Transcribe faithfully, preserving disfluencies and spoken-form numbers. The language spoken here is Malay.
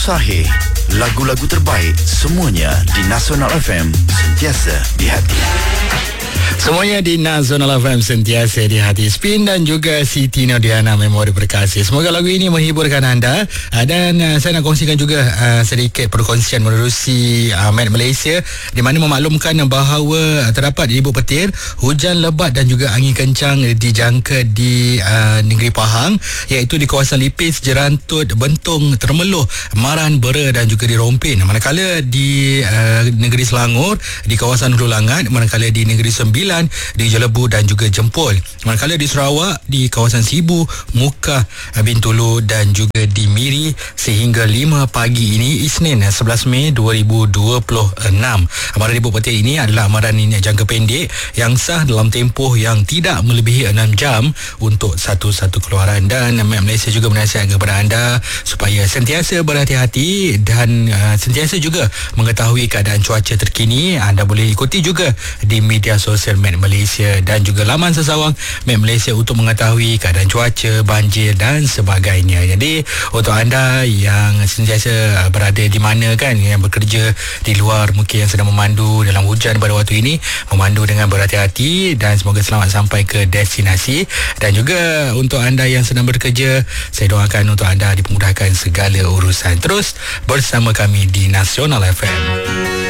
Sahih. Lagu-lagu terbaik semuanya di Nasional F M, sentiasa di hati. Semuanya di Nasional F M, sentiasa di hati. Spin dan juga Siti Nodiana, Memori Berkasih. Semoga lagu ini menghiburkan anda. uh, Dan uh, saya nak kongsikan juga uh, sedikit perkongsian menerusi uh, Met Malaysia, di mana memaklumkan bahawa terdapat di ibu petir hujan lebat dan juga angin kencang dijangka di uh, negeri Pahang, iaitu di kawasan Lipis, Jerantut, Bentong, Termeloh, Maran, Bera dan juga di Rompin. Manakala di uh, negeri Selangor, di kawasan Hulu Langat, manakala di negeri Sembilan, di Jelebu dan juga Jempol. Manakala di Sarawak, di kawasan Sibu, Mukah, Bintulu dan juga di Miri sehingga lima pagi ini, Isnin sebelas Mei dua ribu dua puluh enam. Amaran ibu petir ini adalah amaran ini jangka pendek yang sah dalam tempoh yang tidak melebihi enam jam untuk satu-satu keluaran. Dan Met Malaysia juga menasihatkan kepada anda supaya sentiasa berhati-hati dan uh, sentiasa juga mengetahui keadaan cuaca terkini. Anda boleh ikuti juga di media sosial Met Malaysia dan juga laman sesawang Met Malaysia untuk mengetahui keadaan cuaca, banjir dan sebagainya. Jadi untuk anda yang sentiasa berada di mana kan, yang bekerja di luar, mungkin yang sedang memandu dalam hujan pada waktu ini, memandu dengan berhati-hati dan semoga selamat sampai ke destinasi. Dan juga untuk anda yang sedang bekerja, saya doakan untuk anda dipermudahkan segala urusan. Terus bersama kami di Nasional F M.